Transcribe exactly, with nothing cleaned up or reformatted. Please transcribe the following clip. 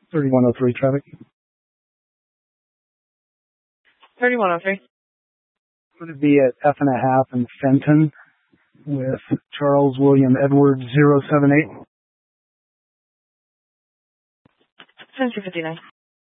thirty-one oh three traffic. thirty-one oh three. Would it be at F and a half in Fenton with Charles William Edwards zero seven eight? ten two fifty-nine.